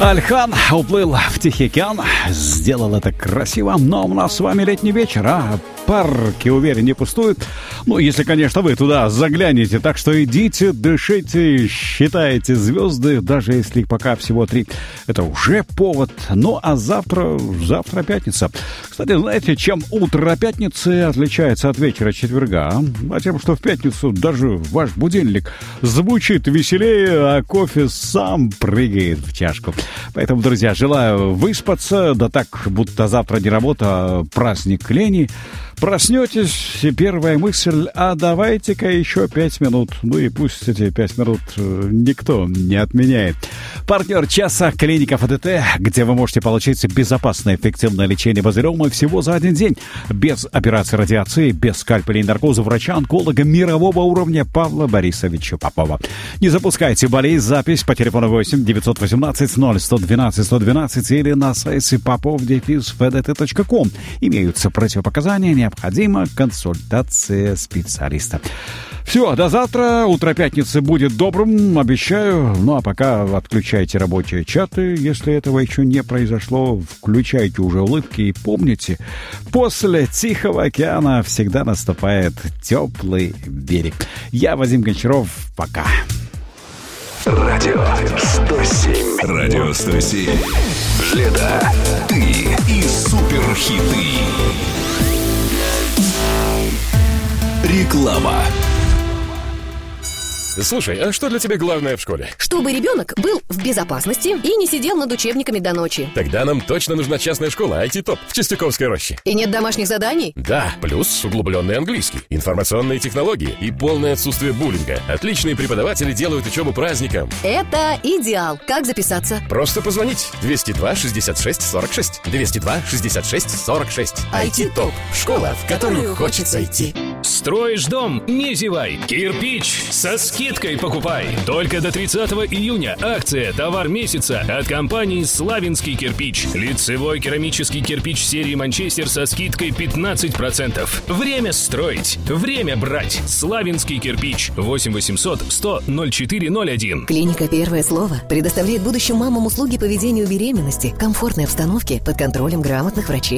Альхан уплыл в Тихий океан, сделал это красиво, но у нас с вами летний вечер, а парки, уверен, не пустуют. Ну, если, конечно, вы туда заглянете, так что идите, дышите, считайте звезды, даже если их пока всего 3. Это уже повод. Ну, а завтра пятница. Кстати, знаете, чем утро пятницы отличается от вечера четверга? А тем, что в пятницу даже ваш будильник звучит веселее, а кофе сам прыгает в чашку. Поэтому, друзья, желаю выспаться, да так, будто завтра не работа, а праздник лени. Проснетесь, и первая мысль: а давайте-ка еще 5 минут. Ну и пусть эти 5 минут никто не отменяет. Партнер часа — клиника ФДТ, где вы можете получить безопасное, эффективное лечение базилиома всего за один день. Без операции радиации, без скальпеля и наркоза врача-онколога мирового уровня Павла Борисовича Попова. Не запускайте болезнь. Запись по телефону 8 918 0112 112 или на сайте popov-fdt.com. Имеются противопоказания, необходима консультация специалиста. Все, до завтра. Утро пятницы будет добрым, обещаю. Ну, а пока отключайте рабочие чаты, если этого еще не произошло. Включайте уже улыбки и помните, после Тихого океана всегда наступает теплый берег. Я Вадим Гончаров. Пока. Радио 107. Радио 107. Лето. Ты и суперхиты. Реклама. Слушай, а что для тебя главное в школе? Чтобы ребенок был в безопасности и не сидел над учебниками до ночи. Тогда нам точно нужна частная школа IT-ТОП в Чистяковской роще. И нет домашних заданий? Да, плюс углубленный английский, информационные технологии и полное отсутствие буллинга. Отличные преподаватели делают учебу праздником. Это идеал. Как записаться? Просто позвонить. 202-66-46. 202-66-46. IT-ТОП. Школа, в которую хочется идти. Строишь дом? Не зевай. Кирпич со скидкой покупай. Только до 30 июня акция «Товар месяца» от компании «Славинский кирпич». Лицевой керамический кирпич серии «Манчестер» со скидкой 15%. Время строить. Время брать. «Славинский кирпич». 8 800 100 0401. Клиника «Первое слово» предоставляет будущим мамам услуги по ведению беременности, комфортной обстановке под контролем грамотных врачей.